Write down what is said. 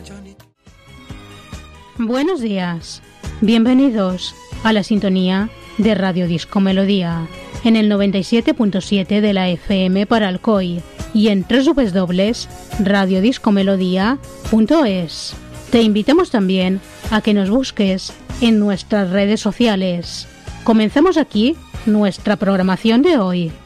Buenos días, bienvenidos a la sintonía de Radio Disco Melodía en el 97.7 de la FM para Alcoy y en www.radiodiscomelodía.es. Te invitamos también a que nos busques en nuestras redes sociales. Comenzamos aquí nuestra programación de hoy.